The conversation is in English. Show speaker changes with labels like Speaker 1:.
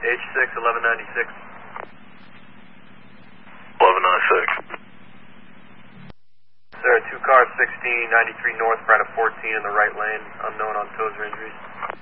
Speaker 1: H6 1196.
Speaker 2: 1196.
Speaker 1: Sir, 2 cars 1693 north, right of 14 in the right lane. Unknown on toes or injuries.